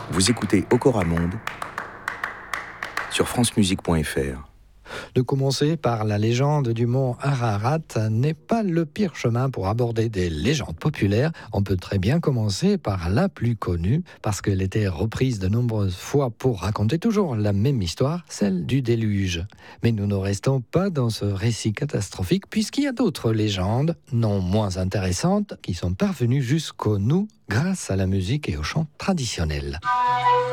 Vous écoutez Okora Monde sur francemusique.fr. De commencer par la légende du mont Ararat n'est pas le pire chemin pour aborder des légendes populaires. On peut très bien commencer par la plus connue, parce qu'elle était reprise de nombreuses fois pour raconter toujours la même histoire, celle du déluge. Mais nous ne restons pas dans ce récit catastrophique, puisqu'il y a d'autres légendes, non moins intéressantes, qui sont parvenues jusqu'au nous grâce à la musique et au chant traditionnel.